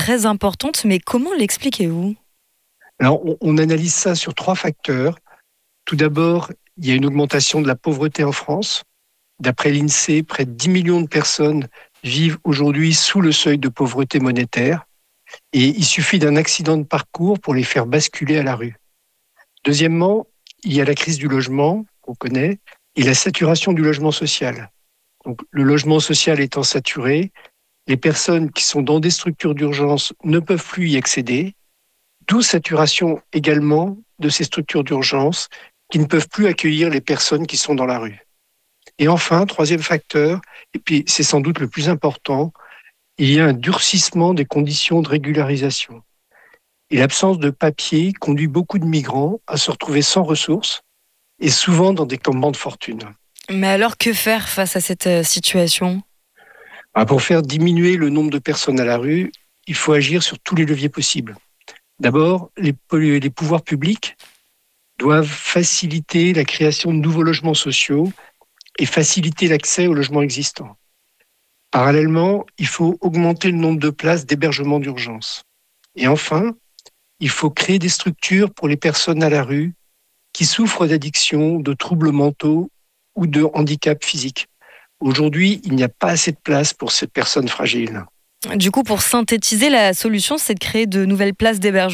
très importante, mais comment l'expliquez-vous ? Alors, on analyse ça sur 3 facteurs. Tout d'abord, il y a une augmentation de la pauvreté en France. D'après l'INSEE, près de 10 millions de personnes vivent aujourd'hui sous le seuil de pauvreté monétaire. Et il suffit d'un accident de parcours pour les faire basculer à la rue. Deuxièmement, il y a la crise du logement, qu'on connaît, et la saturation du logement social. Donc, le logement social étant saturé, les personnes qui sont dans des structures d'urgence ne peuvent plus y accéder, d'où saturation également de ces structures d'urgence qui ne peuvent plus accueillir les personnes qui sont dans la rue. Et enfin, troisième facteur, et puis c'est sans doute le plus important, il y a un durcissement des conditions de régularisation. Et l'absence de papier conduit beaucoup de migrants à se retrouver sans ressources et souvent dans des campements de fortune. Mais alors, que faire face à cette situation ? Pour faire diminuer le nombre de personnes à la rue, il faut agir sur tous les leviers possibles. D'abord, les pouvoirs publics doivent faciliter la création de nouveaux logements sociaux et faciliter l'accès aux logements existants. Parallèlement, il faut augmenter le nombre de places d'hébergement d'urgence. Et enfin, il faut créer des structures pour les personnes à la rue qui souffrent d'addiction, de troubles mentaux ou de handicap physique. Aujourd'hui, il n'y a pas assez de place pour ces personnes fragiles. Du coup, pour synthétiser, la solution, c'est de créer de nouvelles places d'hébergement ?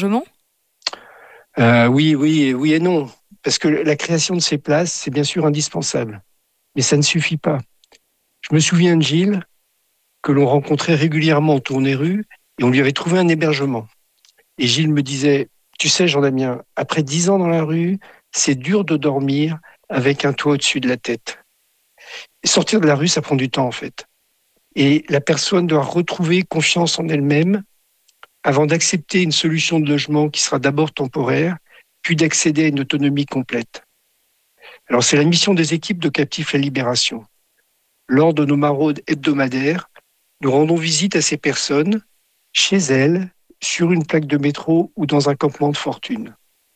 Oui et non. Parce que la création de ces places, c'est bien sûr indispensable. Mais ça ne suffit pas. Je me souviens de Gilles, que l'on rencontrait régulièrement en tournée rue, et on lui avait trouvé un hébergement. Et Gilles me disait, tu sais Jean-Damien, après 10 ans dans la rue, c'est dur de dormir avec un toit au-dessus de la tête. Et sortir de la rue, ça prend du temps en fait. Et la personne doit retrouver confiance en elle-même avant d'accepter une solution de logement qui sera d'abord temporaire, puis d'accéder à une autonomie complète. Alors c'est la mission des équipes de Captifs La Libération. Lors de nos maraudes hebdomadaires, nous rendons visite à ces personnes, chez elles, sur une plaque de métro ou dans un campement de fortune.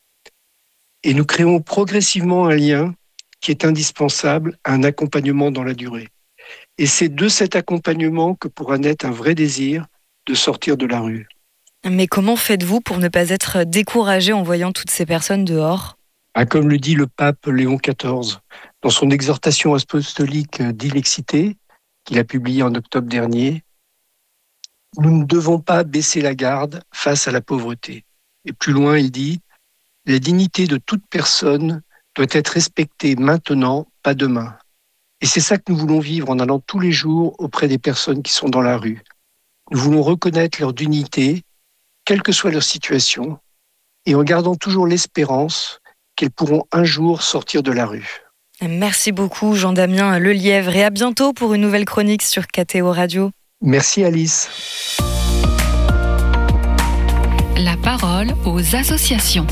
Et nous créons progressivement un lien qui est indispensable à un accompagnement dans la durée. Et c'est de cet accompagnement que pourra naître un vrai désir de sortir de la rue. Mais comment faites-vous pour ne pas être découragé en voyant toutes ces personnes dehors ? Comme le dit le pape Léon XIV dans son exhortation apostolique d'Ilexité, qu'il a publiée en octobre dernier, nous ne devons pas baisser la garde face à la pauvreté. Et plus loin, il dit, la dignité de toute personne doit être respectée maintenant, pas demain. Et c'est ça que nous voulons vivre en allant tous les jours auprès des personnes qui sont dans la rue. Nous voulons reconnaître leur dignité, quelle que soit leur situation, et en gardant toujours l'espérance qu'elles pourront un jour sortir de la rue. Merci beaucoup Jean-Damien Lelièvre et à bientôt pour une nouvelle chronique sur KTO Radio. Merci Alice. La parole aux associations.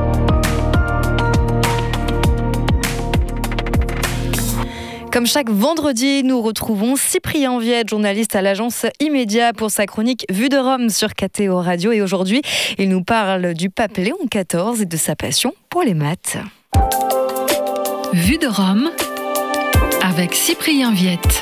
Comme chaque vendredi, nous retrouvons Cyprien Viette, journaliste à l'agence Immédiat pour sa chronique Vue de Rome sur KTO Radio. Et aujourd'hui, il nous parle du pape Léon XIV et de sa passion pour les maths. Vue de Rome avec Cyprien Viette.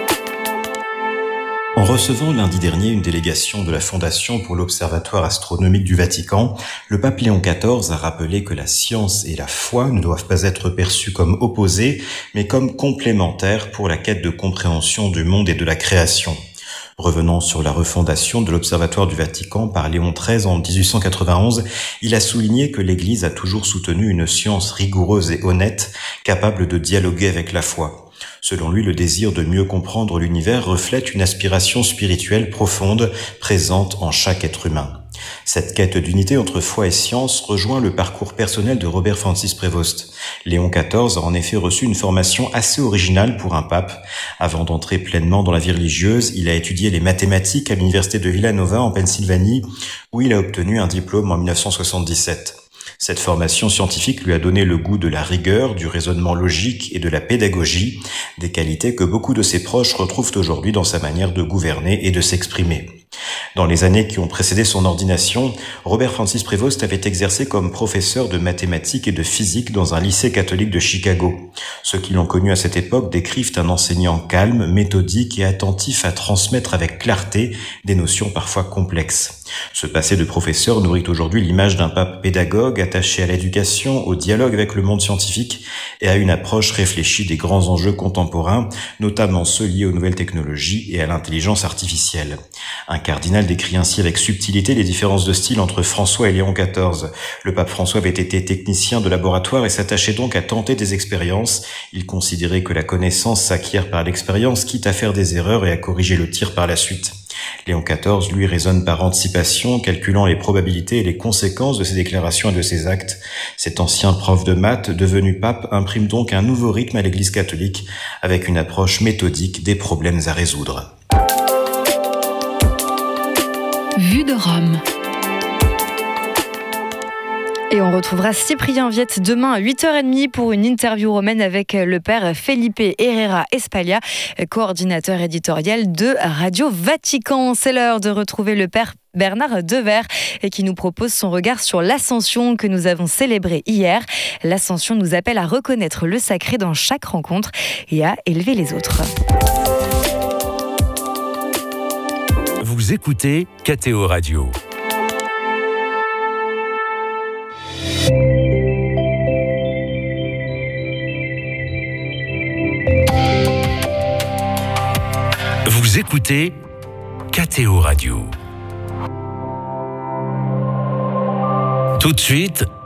En recevant lundi dernier une délégation de la Fondation pour l'Observatoire astronomique du Vatican, le pape Léon XIV a rappelé que la science et la foi ne doivent pas être perçues comme opposées, mais comme complémentaires pour la quête de compréhension du monde et de la création. Revenant sur la refondation de l'Observatoire du Vatican par Léon XIII en 1891, il a souligné que l'Église a toujours soutenu une science rigoureuse et honnête, capable de dialoguer avec la foi. Selon lui, le désir de mieux comprendre l'univers reflète une aspiration spirituelle profonde présente en chaque être humain. Cette quête d'unité entre foi et science rejoint le parcours personnel de Robert Francis Prévost. Léon XIV a en effet reçu une formation assez originale pour un pape. Avant d'entrer pleinement dans la vie religieuse, il a étudié les mathématiques à l'université de Villanova en Pennsylvanie, où il a obtenu un diplôme en 1977. Cette formation scientifique lui a donné le goût de la rigueur, du raisonnement logique et de la pédagogie, des qualités que beaucoup de ses proches retrouvent aujourd'hui dans sa manière de gouverner et de s'exprimer. Dans les années qui ont précédé son ordination, Robert Francis Prévost avait exercé comme professeur de mathématiques et de physique dans un lycée catholique de Chicago. Ceux qui l'ont connu à cette époque décrivent un enseignant calme, méthodique et attentif à transmettre avec clarté des notions parfois complexes. Ce passé de professeur nourrit aujourd'hui l'image d'un pape pédagogue attaché à l'éducation, au dialogue avec le monde scientifique et à une approche réfléchie des grands enjeux contemporains, notamment ceux liés aux nouvelles technologies et à l'intelligence artificielle. Un cardinal décrit ainsi avec subtilité les différences de style entre François et Léon XIV. Le pape François avait été technicien de laboratoire et s'attachait donc à tenter des expériences. Il considérait que la connaissance s'acquiert par l'expérience, quitte à faire des erreurs et à corriger le tir par la suite. Léon XIV, lui, raisonne par anticipation, calculant les probabilités et les conséquences de ses déclarations et de ses actes. Cet ancien prof de maths, devenu pape, imprime donc un nouveau rythme à l'Église catholique, avec une approche méthodique des problèmes à résoudre. Vue de Rome. Et on retrouvera Cyprien Viette demain à 8h30 pour une interview romaine avec le père Felipe Herrera Espalia, coordinateur éditorial de Radio Vatican. C'est l'heure de retrouver le père Bernard Devers et qui nous propose son regard sur l'Ascension que nous avons célébrée hier. L'Ascension nous appelle à reconnaître le sacré dans chaque rencontre et à élever les autres. Vous écoutez KTO Radio. Vous écoutez KTO Radio. Tout de suite,